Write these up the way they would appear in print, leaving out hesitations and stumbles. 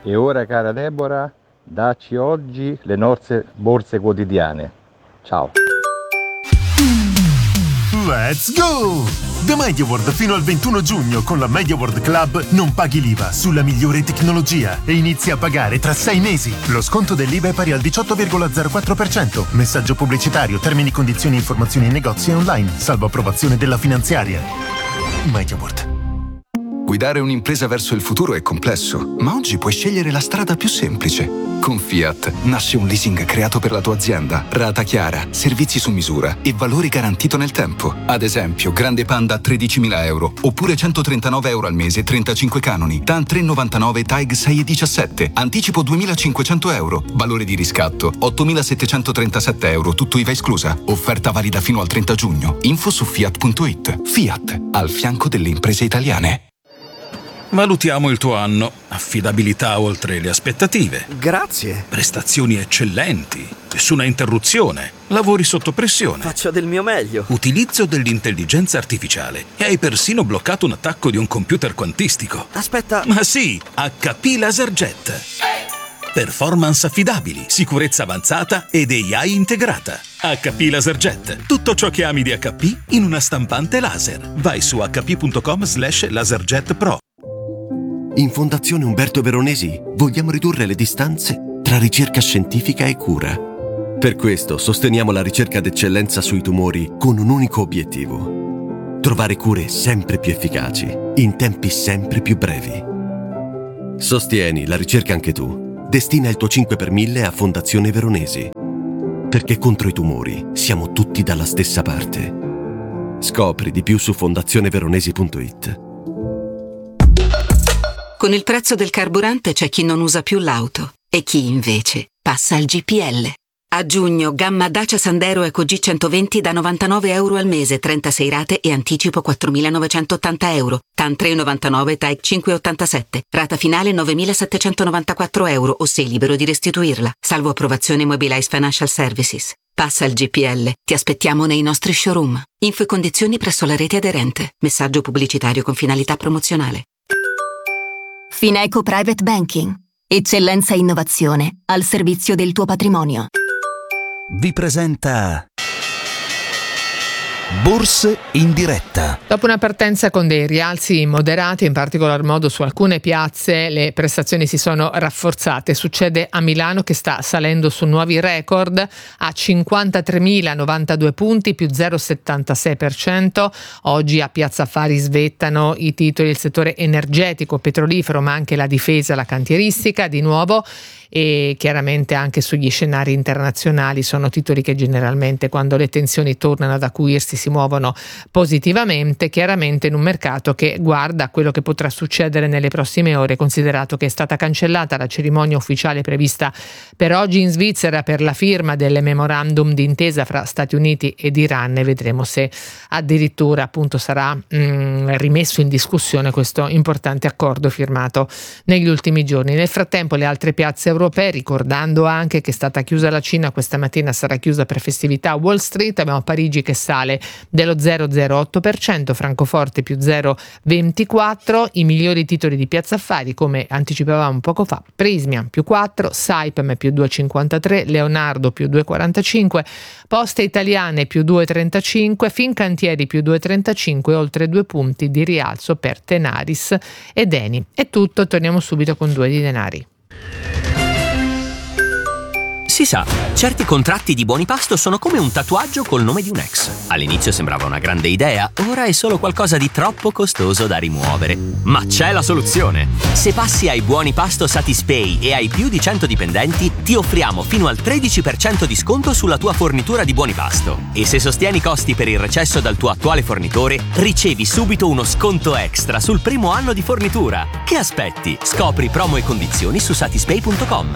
E ora, cara Deborah, dacci oggi le nostre borse quotidiane. Ciao. Let's go! Da MediaWorld fino al 21 giugno con la MediaWorld Club non paghi l'IVA sulla migliore tecnologia e inizi a pagare tra 6 mesi. Lo sconto dell'IVA è pari al 18,04%. Messaggio pubblicitario, termini, condizioni e informazioni in negozi e online, salvo approvazione della finanziaria. MediaWorld. Guidare un'impresa verso il futuro è complesso, ma oggi puoi scegliere la strada più semplice. Con Fiat nasce un leasing creato per la tua azienda, rata chiara, servizi su misura e valore garantito nel tempo. Ad esempio, Grande Panda a 13.000 euro, oppure 139 euro al mese, 35 canoni, TAN 399 TAG 6,17, anticipo 2.500 euro, valore di riscatto 8.737 euro, tutto IVA esclusa. Offerta valida fino al 30 giugno. Info su Fiat.it. Fiat, al fianco delle imprese italiane. Valutiamo il tuo anno. Affidabilità oltre le aspettative. Grazie. Prestazioni eccellenti. Nessuna interruzione. Lavori sotto pressione. Faccio del mio meglio. Utilizzo dell'intelligenza artificiale. E hai persino bloccato un attacco di un computer quantistico. Aspetta. Ma sì, HP LaserJet. Performance affidabili, sicurezza avanzata ed AI integrata. HP LaserJet. Tutto ciò che ami di HP in una stampante laser. Vai su hp.com/laserjet pro. In Fondazione Umberto Veronesi vogliamo ridurre le distanze tra ricerca scientifica e cura. Per questo sosteniamo la ricerca d'eccellenza sui tumori con un unico obiettivo: trovare cure sempre più efficaci, in tempi sempre più brevi. Sostieni la ricerca anche tu. Destina il tuo 5 per 1000 a Fondazione Veronesi. Perché contro i tumori siamo tutti dalla stessa parte. Scopri di più su fondazioneveronesi.it. Con il prezzo del carburante c'è chi non usa più l'auto e chi invece passa al GPL. A giugno, gamma Dacia Sandero Eco G120 da 99 euro al mese, 36 rate e anticipo 4.980 euro. TAN 3,99, TAEG 5,87. Rata finale 9.794 euro o sei libero di restituirla. Salvo approvazione Mobilize Financial Services. Passa al GPL. Ti aspettiamo nei nostri showroom. Info e condizioni presso la rete aderente. Messaggio pubblicitario con finalità promozionale. Fineco Private Banking. Eccellenza e innovazione al servizio del tuo patrimonio. Vi presenta Borse in diretta. Dopo una partenza con dei rialzi moderati, in particolar modo su alcune piazze, le prestazioni si sono rafforzate. Succede a Milano, che sta salendo su nuovi record a 53.092 punti, più 0,76%. Oggi a Piazza Affari svettano i titoli del settore energetico, petrolifero, ma anche la difesa, la cantieristica di nuovo, e chiaramente anche sugli scenari internazionali sono titoli che generalmente, quando le tensioni tornano ad acuirsi, si muovono positivamente, chiaramente in un mercato che guarda a quello che potrà succedere nelle prossime ore, considerato che è stata cancellata la cerimonia ufficiale prevista per oggi in Svizzera per la firma del memorandum d'intesa fra Stati Uniti ed Iran, e vedremo se addirittura appunto sarà rimesso in discussione questo importante accordo firmato negli ultimi giorni. Nel frattempo le altre piazze europee, ricordando anche che è stata chiusa la Cina, questa mattina sarà chiusa per festività Wall Street. Abbiamo Parigi che sale dello 0,08%, Francoforte più 0,24%, i migliori titoli di Piazza Affari, come anticipavamo poco fa: Prysmian più 4%, Saipem più 2,53%, Leonardo più 2,45%, Poste Italiane più 2,35%, Fincantieri più 2,35%, oltre 2 punti di rialzo per Tenaris ed Eni. È tutto, torniamo subito con Due di Denari. Si sa, certi contratti di buoni pasto sono come un tatuaggio col nome di un ex. All'inizio sembrava una grande idea, ora è solo qualcosa di troppo costoso da rimuovere. Ma c'è la soluzione! Se passi ai buoni pasto Satispay e hai più di 100 dipendenti, ti offriamo fino al 13% di sconto sulla tua fornitura di buoni pasto. E se sostieni i costi per il recesso dal tuo attuale fornitore, ricevi subito uno sconto extra sul primo anno di fornitura. Che aspetti? Scopri promo e condizioni su satispay.com.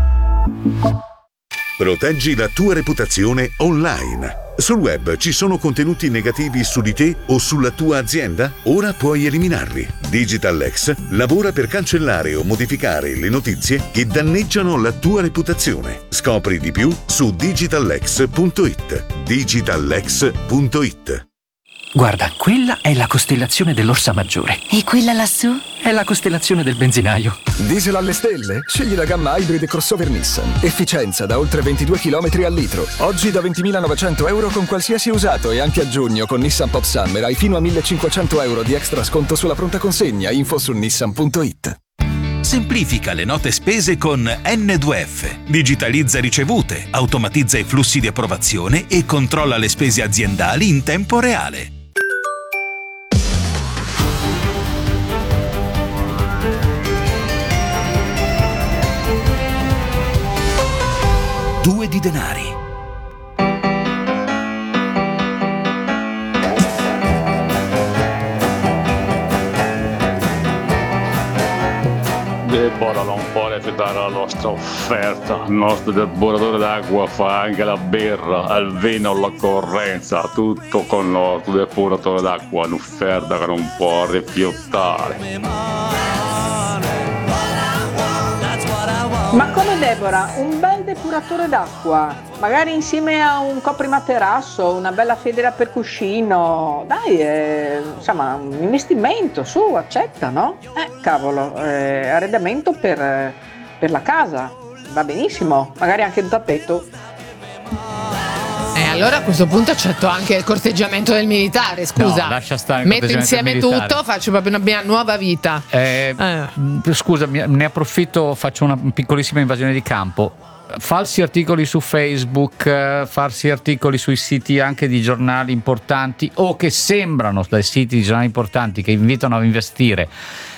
Proteggi la tua reputazione online. Sul web ci sono contenuti negativi su di te o sulla tua azienda? Ora puoi eliminarli. DigitalX lavora per cancellare o modificare le notizie che danneggiano la tua reputazione. Scopri di più su digitalx.it. digitalx.it. Guarda, quella è la costellazione dell'Orsa Maggiore. E quella lassù? È la costellazione del benzinaio. Diesel alle stelle? Scegli la gamma Hybrid e crossover Nissan. Efficienza da oltre 22 km al litro. Oggi da 20.900 euro con qualsiasi usato e anche a giugno con Nissan Pop Summer hai fino a 1.500 euro di extra sconto sulla pronta consegna. Info su nissan.it. Semplifica le note spese con N2F. Digitalizza ricevute, automatizza i flussi di approvazione e controlla le spese aziendali in tempo reale. Due di denari. Deborah non può rifiutare la nostra offerta. Il nostro depuratore d'acqua fa anche la birra, il vino, l'occorrenza, tutto con il nostro depuratore d'acqua, un'offerta che non può rifiutare. Ma come Deborah, un bel depuratore d'acqua, magari insieme a un coprimaterasso, una bella federa per cuscino, dai, insomma, un investimento, su, accetta, no? Cavolo, arredamento per la casa, va benissimo, magari anche un tappeto. Allora a questo punto accetto anche il corteggiamento del militare, scusa. No, lascia stare il metto corteggiamento insieme militare. Tutto, faccio proprio una mia nuova vita. Scusa, ne approfitto, faccio una piccolissima invasione di campo. Falsi articoli su Facebook, falsi articoli sui siti anche di giornali importanti o che sembrano dai siti di giornali importanti che invitano a investire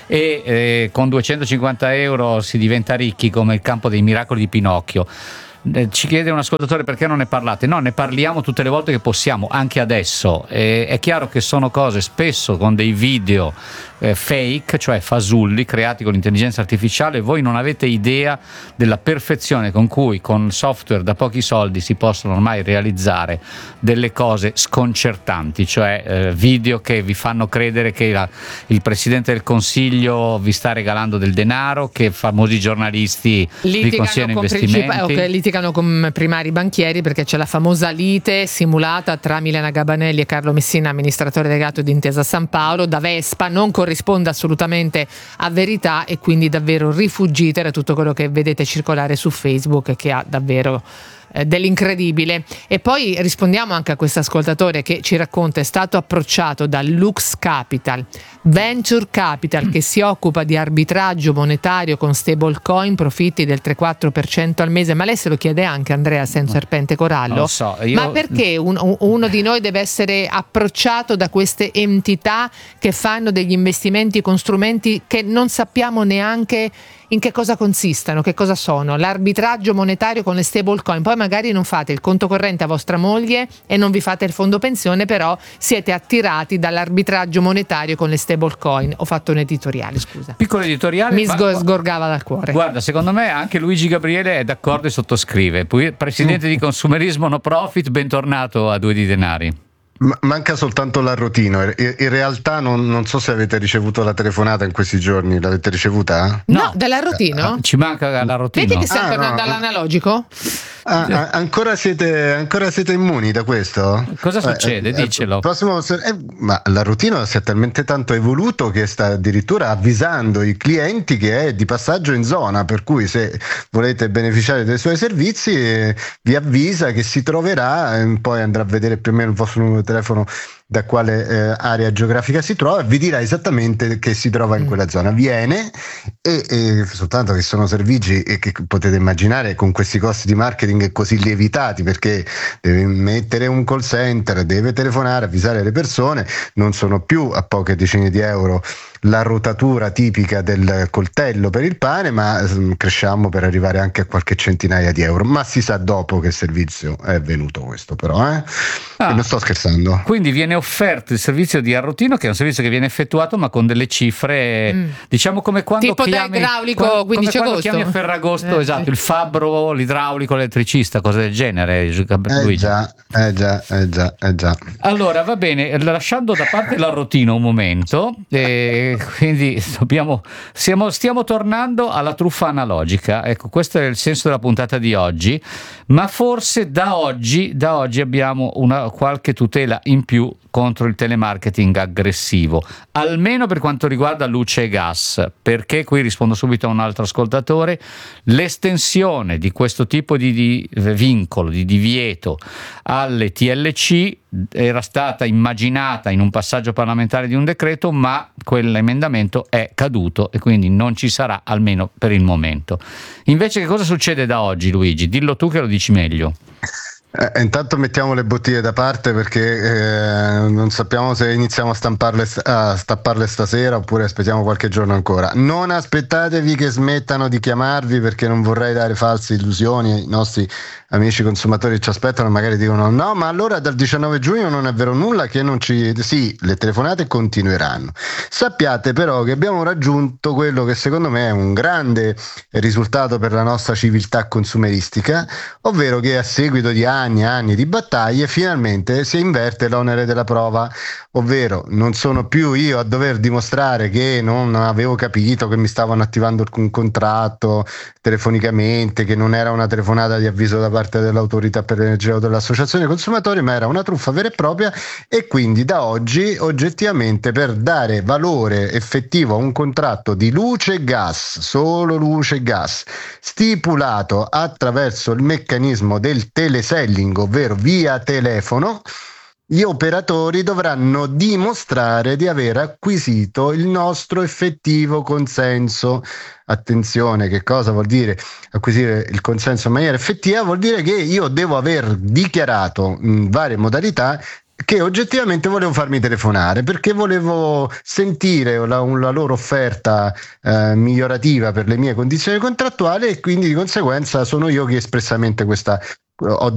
e con 250 euro si diventa ricchi come il campo dei miracoli di Pinocchio. Ci chiede un ascoltatore perché non ne parlate. No, ne parliamo tutte le volte che possiamo, anche adesso. È chiaro che sono cose spesso con dei video fake, cioè fasulli creati con l'intelligenza artificiale. Voi non avete idea della perfezione con cui con software da pochi soldi si possono ormai realizzare delle cose sconcertanti, cioè video che vi fanno credere che il Presidente del Consiglio vi sta regalando del denaro, che famosi giornalisti vi consigliano investimenti. Litigano con primari banchieri perché c'è la famosa lite simulata tra Milena Gabanelli e Carlo Messina, amministratore delegato di Intesa San Paolo. Da Vespa non corrisponde assolutamente a verità e quindi davvero rifuggite da tutto quello che vedete circolare su Facebook, che ha davvero dell'incredibile. E poi rispondiamo anche a questo ascoltatore che ci racconta: è stato approcciato da Lux Capital, Venture Capital, che si occupa di arbitraggio monetario con stablecoin, profitti del 3-4% al mese. Ma lei se lo chiede anche, Andrea Sen Serpente Corallo? Non lo so, ma perché uno di noi deve essere approcciato da queste entità che fanno degli investimenti con strumenti che non sappiamo neanche in che cosa consistano, che cosa sono? L'arbitraggio monetario con le stablecoin. Poi magari non fate il conto corrente a vostra moglie e non vi fate il fondo pensione, però siete attirati dall'arbitraggio monetario con le stablecoin. Ho fatto un editoriale, scusa. Piccolo editoriale. Mi sgorgava dal cuore. Guarda, secondo me anche Luigi Gabriele è d'accordo e sottoscrive. Presidente di Consumerismo No Profit, bentornato a Due di Denari. Manca soltanto l'arrotino. In realtà non so se avete ricevuto la telefonata in questi giorni. L'avete ricevuta? No, dell'arrotino? Ci manca l'arrotino. Vedi che stai tornando all'analogico? Ancora siete immuni da questo? Cosa succede? Dicelo. Ma l'arrotino si è talmente tanto evoluto che sta addirittura avvisando i clienti che è di passaggio in zona, per cui se volete beneficiare dei suoi servizi vi avvisa che si troverà, poi andrà a vedere più o meno il vostro numero di telefono da quale area geografica si trova, vi dirà esattamente che si trova in quella zona. Viene e soltanto che sono servizi che potete immaginare con questi costi di marketing così lievitati, perché deve mettere un call center, deve telefonare, avvisare le persone, non sono più a poche decine di euro la rotatura tipica del coltello per il pane, ma cresciamo per arrivare anche a qualche centinaia di euro, ma si sa dopo che il servizio è venuto questo, però e non sto scherzando. Quindi viene offerto il servizio di arrotino, che è un servizio che viene effettuato ma con delle cifre diciamo come quando tipo chiami, da idraulico 15 agosto, chiami a Ferragosto, esatto, il fabbro, l'idraulico, l'elettricista, cose del genere. Già. Allora va bene, lasciando da parte l'arrotino un momento, quindi stiamo tornando alla truffa analogica. Ecco, questo è il senso della puntata di oggi, ma forse da oggi abbiamo qualche tutela in più contro il telemarketing aggressivo, almeno per quanto riguarda luce e gas, perché qui rispondo subito a un altro ascoltatore: l'estensione di questo tipo di vincolo, di divieto alle TLC era stata immaginata in un passaggio parlamentare di un decreto, ma quell'emendamento è caduto e quindi non ci sarà, almeno per il momento. Invece che cosa succede da oggi, Luigi? Dillo tu che lo dici meglio. Intanto mettiamo le bottiglie da parte, perché non sappiamo se iniziamo a stapparle stasera oppure aspettiamo qualche giorno ancora. Non aspettatevi che smettano di chiamarvi, perché non vorrei dare false illusioni ai nostri amici consumatori che ci aspettano, magari dicono no, ma allora dal 19 giugno non è vero nulla, che non ci... Sì, le telefonate continueranno. Sappiate però che abbiamo raggiunto quello che secondo me è un grande risultato per la nostra civiltà consumeristica, ovvero che a seguito di anni e anni di battaglie finalmente si inverte l'onere della prova, ovvero non sono più io a dover dimostrare che non avevo capito che mi stavano attivando un contratto telefonicamente, che non era una telefonata di avviso da parte dell'autorità per l'energia o dell'associazione consumatori, ma era una truffa vera e propria. E quindi da oggi oggettivamente, per dare valore effettivo a un contratto di luce e gas, solo luce e gas, stipulato attraverso il meccanismo del teleselling, ovvero via telefono, gli operatori dovranno dimostrare di aver acquisito il nostro effettivo consenso. Attenzione, che cosa vuol dire acquisire il consenso in maniera effettiva? Vuol dire che io devo aver dichiarato in varie modalità che oggettivamente volevo farmi telefonare, perché volevo sentire la loro offerta migliorativa per le mie condizioni contrattuali, e quindi di conseguenza sono io che espressamente ho